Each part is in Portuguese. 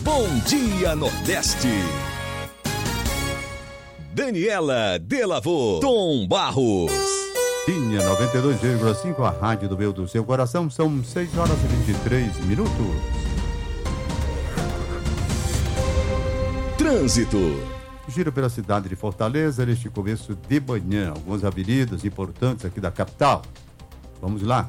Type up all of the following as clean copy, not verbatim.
Bom Dia Nordeste. Daniela Delavô, Tom Barros. Linha 92,5, a rádio do meu do seu coração. São 6 horas e 23 minutos. Trânsito. Giro pela cidade de Fortaleza neste começo de manhã. Algumas avenidas importantes aqui da capital. Vamos lá.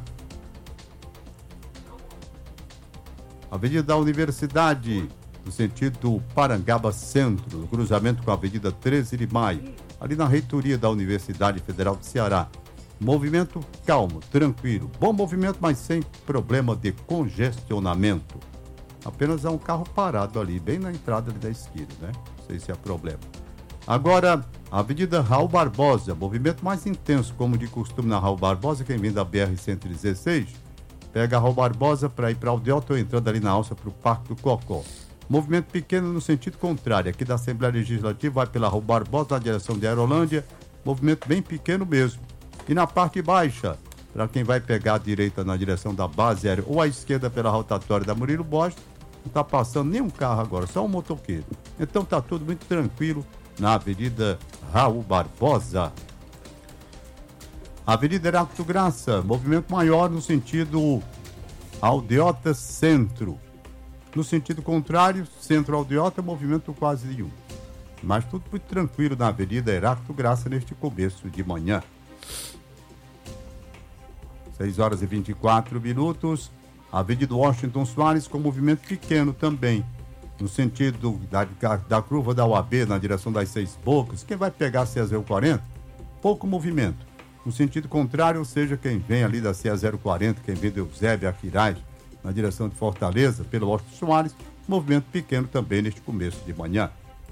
Avenida da Universidade, no sentido Parangaba Centro, no cruzamento com a Avenida 13 de Maio, ali na reitoria da Universidade Federal do Ceará. Movimento calmo, tranquilo, bom movimento, mas sem problema de congestionamento. Apenas há um carro parado ali, bem na entrada ali da esquina, né? Não sei se é problema. Agora, a Avenida Raul Barbosa, movimento mais intenso, como de costume na Raul Barbosa, quem vem da BR-116, pega a Raul Barbosa para ir para Aldeota ou entrando ali na alça para o Parque do Cocó. Movimento pequeno no sentido contrário, aqui da Assembleia Legislativa, vai pela Raul Barbosa na direção de Aerolândia, movimento bem pequeno mesmo. E na parte baixa, para quem vai pegar a direita na direção da base aérea ou à esquerda pela rotatória da Murilo Borges, não está passando nenhum carro agora, só um motoqueiro. Então está tudo muito tranquilo na Avenida Raul Barbosa. Avenida Heráclito Graça, movimento maior no sentido Aldeota Centro. No sentido contrário, Centro Aldeota, movimento quase nenhum. Mas tudo muito tranquilo na Avenida Heráclito Graça neste começo de manhã. 6 horas e 24 minutos. Avenida Washington Soares com movimento pequeno também. No sentido da curva da UAB, na direção das Seis Bocas. Quem vai pegar a CE 040, pouco movimento. No sentido contrário, ou seja, quem vem ali da CE 040, quem vem do Eusébio Aquiraz, na direção de Fortaleza, pelo Washington Soares, movimento pequeno também neste começo de manhã.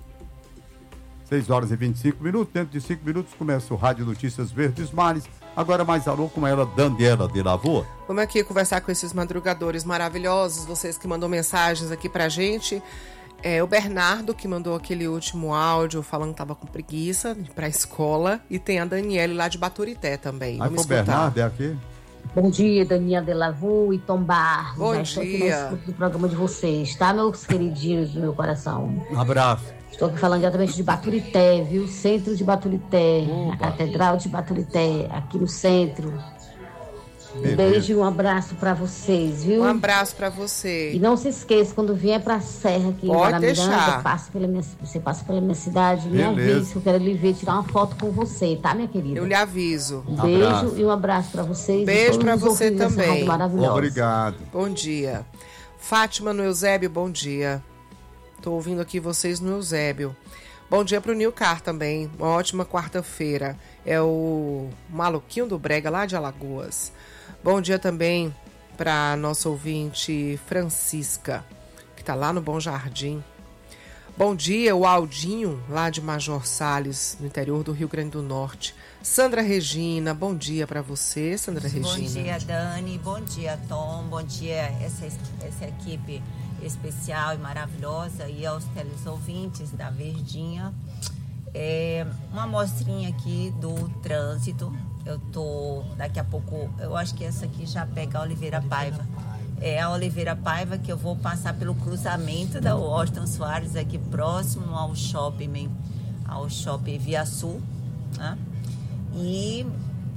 6 horas e 25 minutos. Dentro de 5 minutos começa o Rádio Notícias Verdes Mares. Agora mais alô com ela, Daniela Delavô. Vamos aqui conversar com esses madrugadores maravilhosos, vocês que mandam mensagens aqui pra gente. O Bernardo, que mandou aquele último áudio falando que tava com preguiça de ir pra escola. E tem a Daniele lá de Baturité também. Aí o Bernardo é aqui? Bom dia, Daniela Delavô e Tom Barros. Bom dia. Estou aqui na escuta do programa de vocês, tá, meus queridinhos do meu coração? Um abraço. Estou aqui falando diretamente de Baturité, viu? Centro de Baturité, a Catedral de Baturité, aqui no centro. Um beijo e um abraço para vocês, viu? Um abraço para você. E não se esqueça, quando vier para a Serra aqui em Guaramiranga, você passa pela minha cidade, me avise que eu quero lhe ver, tirar uma foto com você, tá, minha querida? Eu lhe aviso. Um beijo e um abraço para vocês. Beijo para você também. Obrigado. Bom dia. Fátima no Eusébio, bom dia. Tô ouvindo aqui vocês no Eusébio. Bom dia pro Nilcar também. Uma ótima quarta-feira. É o Maluquinho do Brega, lá de Alagoas. Bom dia também para nossa ouvinte Francisca, que tá lá no Bom Jardim. Bom dia, o Aldinho, lá de Major Salles, no interior do Rio Grande do Norte. Sandra Regina, bom dia para você, Sandra Regina. Bom dia, Dani. Bom dia, Tom. Bom dia, essa equipe especial e maravilhosa, e aos teleouvintes da Verdinha. Uma amostrinha aqui do trânsito. Eu tô, daqui a pouco, eu acho que essa aqui já pega a Oliveira Paiva. É a Oliveira Paiva que eu vou passar pelo cruzamento da Washington Soares, aqui próximo ao shopping Via Sul, né? E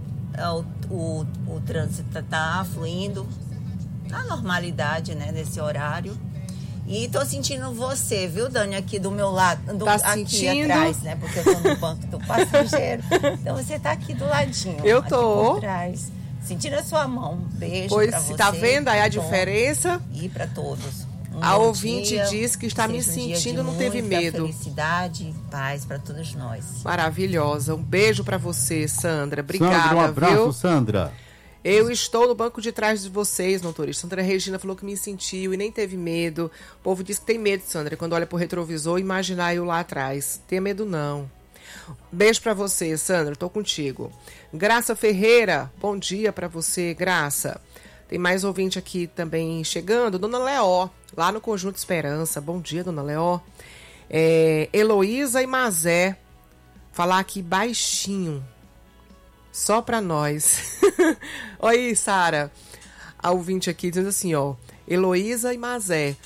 o trânsito está fluindo na normalidade, né, nesse horário. E tô sentindo você, viu, Dani, aqui do meu lado, aqui sentindo? Atrás, né? Porque eu tô no banco do passageiro. Então você tá aqui do ladinho. Eu tô. Por trás. Sentindo a sua mão. Beijo pra você. Tá vendo aí a diferença? E pra todos. A ouvinte diz que está me sentindo, não teve medo. Felicidade e paz para todos nós. Maravilhosa. Um beijo para você, Sandra. Obrigada, Sandra, um abraço, viu? Sandra. Eu estou no banco de trás de vocês, motorista. Sandra Regina falou que me sentiu e nem teve medo. O povo diz que tem medo, Sandra, quando olha pro retrovisor, imaginar eu lá atrás. Tenha medo não. Beijo pra você, Sandra, tô contigo. Graça Ferreira, bom dia pra você, Graça. Tem mais ouvinte aqui também chegando. Dona Leó, lá no Conjunto Esperança. Bom dia, Dona Leó. Heloísa e Mazé, falar aqui baixinho. Só pra nós. Oi, Sara. A ouvinte aqui diz assim, ó. Heloísa e Mazé,